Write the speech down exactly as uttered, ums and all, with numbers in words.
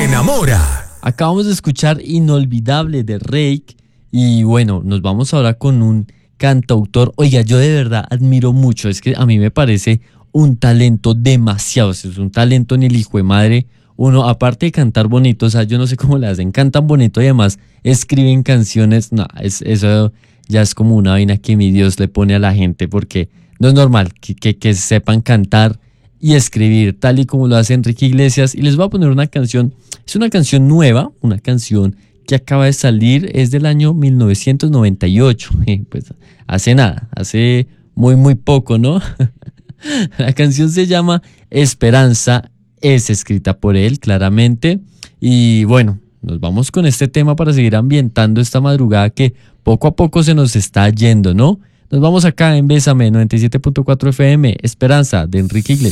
enamora. Acabamos de escuchar Inolvidable de Reik y bueno, nos vamos ahora con un cantautor. Oiga, yo de verdad admiro mucho, es que a mí me parece un talento demasiado, es un talento en el hijo de madre. Uno, aparte de cantar bonito, o sea, yo no sé cómo le hacen, cantan bonito y además escriben canciones. No, es, eso ya es como una vaina que mi Dios le pone a la gente, porque no es normal que, que, que sepan cantar y escribir tal y como lo hace Enrique Iglesias. Y les voy a poner una canción, es una canción nueva, una canción que acaba de salir, es del año mil novecientos noventa y ocho, pues hace nada, hace muy muy poco, ¿no? La canción se llama Esperanza, es escrita por él, claramente. Y bueno, nos vamos con este tema para seguir ambientando esta madrugada que poco a poco se nos está yendo, ¿no? Nos vamos acá en Bésame noventa y siete punto cuatro F M, Esperanza, de Enrique Iglesias.